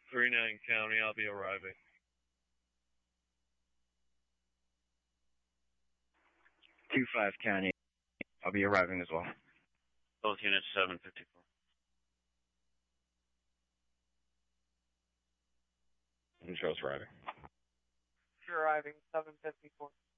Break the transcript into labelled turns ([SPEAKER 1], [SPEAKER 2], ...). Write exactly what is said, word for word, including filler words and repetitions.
[SPEAKER 1] three nine County, I'll be arriving.
[SPEAKER 2] two five County, I'll be arriving as well.
[SPEAKER 3] Both units seven fifty-four.
[SPEAKER 4] And Joe's arriving.
[SPEAKER 5] You're arriving, seven fifty-four.